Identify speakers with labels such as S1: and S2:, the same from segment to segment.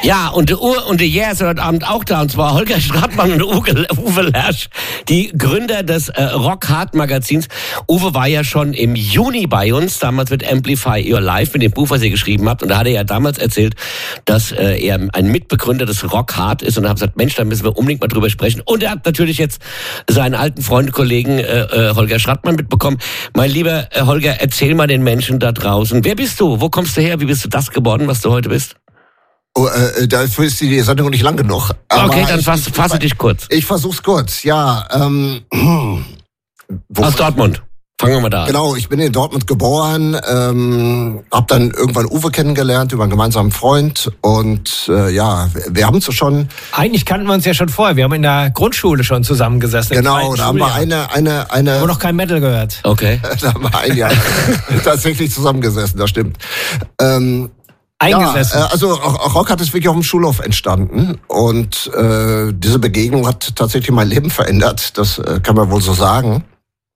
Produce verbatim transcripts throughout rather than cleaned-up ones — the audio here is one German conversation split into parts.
S1: Ja, und der Uwe und der Jär ist heute Abend auch da, und zwar Holger Stratmann und Uwe, Uwe Lersch, die Gründer des äh, Rock-Hard-Magazins. Uwe war ja schon im Juni bei uns, damals mit Amplify Your Life, mit dem Buch, was ihr geschrieben habt. Und da hat er ja damals erzählt, dass äh, er ein Mitbegründer des Rock-Hard ist. Und da habe ich gesagt, Mensch, da müssen wir unbedingt mal drüber sprechen. Und er hat natürlich jetzt seinen alten Freund und Kollegen äh, äh, Holger Stratmann mitbekommen. Mein lieber äh, Holger, erzähl mal den Menschen da draußen, wer bist du? Wo kommst du her? Wie bist du das geworden, was du heute bist?
S2: Oh, äh, dafür ist die Sendung nicht lang genug. Aber
S1: okay, dann
S2: ich,
S1: fass, fasse dich kurz.
S2: Ich versuch's kurz, ja. Ähm,
S1: Aus Dortmund. Fangen wir mal da an.
S2: Genau, ich bin in Dortmund geboren, ähm, habe dann irgendwann Uwe kennengelernt über einen gemeinsamen Freund und äh, ja, wir haben uns schon...
S3: Eigentlich kannten wir uns ja schon vorher, wir haben in der Grundschule schon zusammengesessen.
S2: Genau, da haben wir eine... eine, eine
S3: Wo noch kein Metal gehört.
S1: Okay.
S2: Da haben wir ein Jahr tatsächlich zusammengesessen, das stimmt. Ähm,
S3: Eingesessen.
S2: Ja, also Rock hat es wirklich auf dem Schulhof entstanden und äh, diese Begegnung hat tatsächlich mein Leben verändert, das äh, kann man wohl so sagen.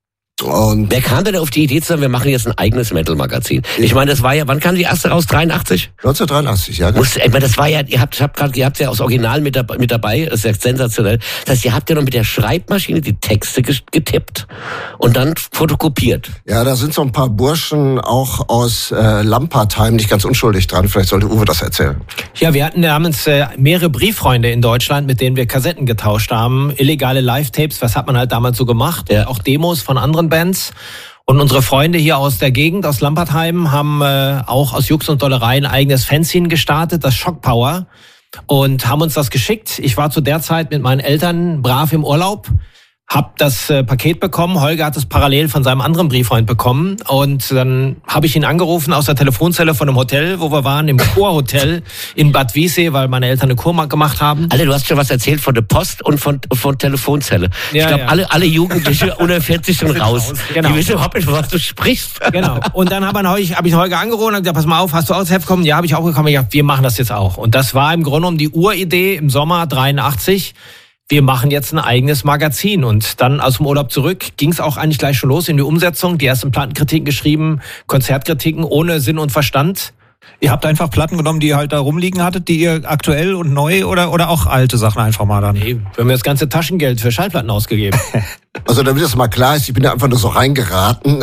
S2: Und
S1: wer kam denn auf die Idee zu sagen, wir machen jetzt ein eigenes Metal-Magazin? Ich meine, das war ja, wann kam die erste raus? dreiundachtzig?
S2: neunzehnhundertdreiundachtzig, ja.
S1: Muss, ich meine, das war ja, ihr habt, habt gerade, ihr habt ja das Original mit, dabei, mit dabei, das ist ja sensationell. Das heißt, ihr habt ja noch mit der Schreibmaschine die Texte getippt und dann fotokopiert.
S2: Ja, da sind so ein paar Burschen auch aus äh, Lampertheim nicht ganz unschuldig dran. Vielleicht sollte Uwe das erzählen.
S3: Ja, wir hatten damals äh, mehrere Brieffreunde in Deutschland, mit denen wir Kassetten getauscht haben. Illegale Live-Tapes, was hat man halt damals so gemacht? Ja. Auch Demos von anderen Bands. Und unsere Freunde hier aus der Gegend, aus Lampertheim, haben äh, auch aus Jux und Dollerei ein eigenes Fanzine gestartet, das Shock Power, und haben uns das geschickt. Ich war zu der Zeit mit meinen Eltern brav im Urlaub, hab das äh, Paket bekommen. Holger hat es parallel von seinem anderen Brieffreund bekommen. Und dann habe ich ihn angerufen aus der Telefonzelle von einem Hotel, wo wir waren, im Kurhotel in Bad Wiessee, weil meine Eltern eine Kur gemacht haben.
S1: Alter, du hast schon was erzählt von der Post und von, von Telefonzelle.
S3: Ja,
S1: ich glaube,
S3: ja.
S1: alle, alle Jugendliche unter vierzig sind raus.
S3: Genau.
S1: Die wissen überhaupt nicht, was du sprichst.
S3: Genau. Und dann habe ich, hab ich Holger angerufen und gesagt, pass mal auf, hast du auch das Heft bekommen? Ja, habe ich auch bekommen. Ich gesagt, wir machen das jetzt auch. Und das war im Grunde genommen die Uridee im Sommer dreiundachtzig. Wir machen jetzt ein eigenes Magazin. Und dann aus dem Urlaub zurück ging es auch eigentlich gleich schon los in die Umsetzung. Die ersten Plattenkritiken geschrieben, Konzertkritiken ohne Sinn und Verstand.
S4: Ihr habt einfach Platten genommen, die ihr halt da rumliegen hattet, die ihr aktuell und neu oder, oder auch alte Sachen einfach mal dann?
S3: Nee, wir haben das ganze Taschengeld für Schallplatten ausgegeben.
S2: Also damit das mal klar ist, ich bin da einfach nur so reingeraten.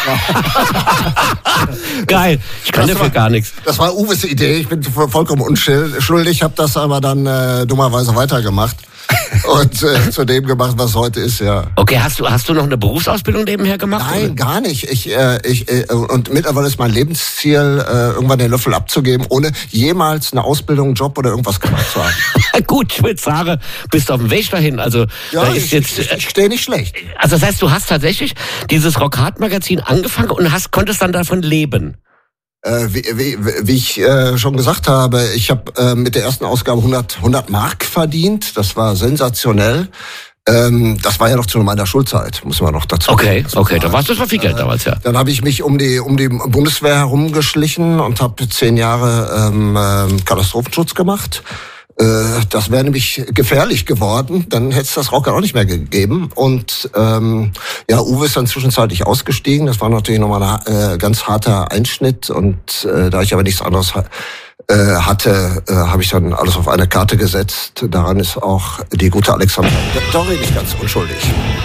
S1: Geil, ich kann
S2: das
S1: dafür
S2: war,
S1: gar nichts.
S2: Das war Uwes Idee, ich bin vollkommen unschuldig, habe das aber dann äh, dummerweise weitergemacht. Und äh, zu dem gemacht, was heute ist, ja.
S1: Okay, hast du hast du noch eine Berufsausbildung nebenher gemacht?
S2: Nein,
S1: oder?
S2: gar nicht. Ich, äh, ich äh, und mittlerweile ist mein Lebensziel, äh, irgendwann den Löffel abzugeben, ohne jemals eine Ausbildung, einen Job oder irgendwas gemacht zu haben.
S1: Gut, ich würde sagen, bist auf dem Weg dahin. Also
S2: Ja,
S1: da ist
S2: ich,
S1: jetzt.
S2: ich, ich stehe nicht schlecht.
S1: Also das heißt, du hast tatsächlich dieses Rock-Hard-Magazin angefangen und hast konntest dann davon leben.
S2: Äh, wie, wie, wie ich äh, schon gesagt habe, ich habe äh, mit der ersten Ausgabe hundert, hundert Mark verdient. Das war sensationell. Ähm, das war ja noch zu meiner Schulzeit, muss man noch dazu
S1: Okay,
S2: dazu
S1: okay,
S2: sagen.
S1: da warst du schon viel Geld
S2: äh,
S1: damals, ja.
S2: Dann habe ich mich um die um die Bundeswehr herumgeschlichen und habe zehn Jahre ähm, ähm, Katastrophenschutz gemacht. Das wäre nämlich gefährlich geworden, dann hätte es das Rock auch nicht mehr gegeben. Und ähm, ja, Uwe ist dann zwischenzeitlich ausgestiegen. Das war natürlich nochmal ein äh, ganz harter Einschnitt. Und äh, da ich aber nichts anderes äh, hatte, äh, habe ich dann alles auf eine Karte gesetzt. Daran ist auch die gute Alexandra Dori nicht ganz unschuldig.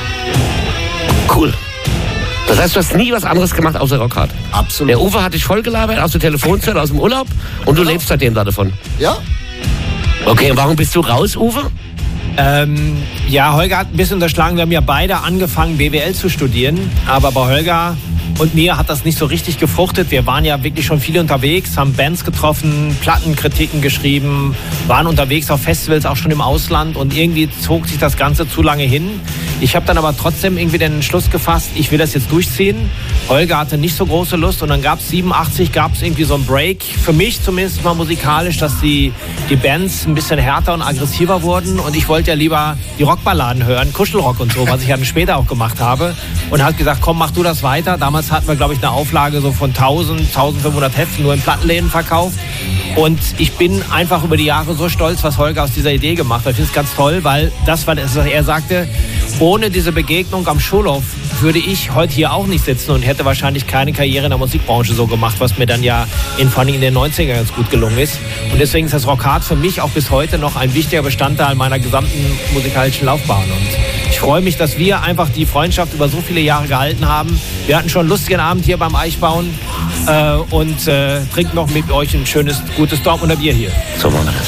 S1: Cool. Das heißt, du hast nie was anderes gemacht außer Rockhard?
S2: Absolut.
S1: Der Uwe hat dich vollgelabert aus der Telefonzelle, aus dem Urlaub und du lebst seitdem da davon?
S2: Ja.
S1: Okay, und warum bist du raus, Uwe?
S3: Ähm, ja, Holger hat ein bisschen unterschlagen. Wir haben ja beide angefangen, B W L zu studieren. Aber bei Holger und mir hat das nicht so richtig gefruchtet. Wir waren ja wirklich schon viel unterwegs, haben Bands getroffen, Plattenkritiken geschrieben, waren unterwegs auf Festivals, auch schon im Ausland. Und irgendwie zog sich das Ganze zu lange hin. Ich habe dann aber trotzdem irgendwie den Entschluss gefasst, ich will das jetzt durchziehen. Holger hatte nicht so große Lust. Und dann gab es siebenundachtzig, gab es irgendwie so einen Break. Für mich zumindest mal musikalisch, dass die, die Bands ein bisschen härter und aggressiver wurden. Und ich wollte ja lieber die Rockballaden hören, Kuschelrock und so, was ich dann später auch gemacht habe. Und hat gesagt, komm, mach du das weiter. Damals hatten wir, glaube ich, eine Auflage so von tausend, eintausendfünfhundert Heften nur in Plattenläden verkauft. Und ich bin einfach über die Jahre so stolz, was Holger aus dieser Idee gemacht hat. Ich finde es ganz toll, weil das war das, was er sagte. Ohne diese Begegnung am Schulhof würde ich heute hier auch nicht sitzen und hätte wahrscheinlich keine Karriere in der Musikbranche so gemacht, was mir dann ja in, vor allem in den neunzigern ganz gut gelungen ist. Und deswegen ist das Rock Hard für mich auch bis heute noch ein wichtiger Bestandteil meiner gesamten musikalischen Laufbahn. Und ich freue mich, dass wir einfach die Freundschaft über so viele Jahre gehalten haben. Wir hatten schon einen lustigen Abend hier beim Eichbauen äh, und äh, trinken noch mit euch ein schönes, gutes Dortmunder Bier hier.
S1: So machen wir das.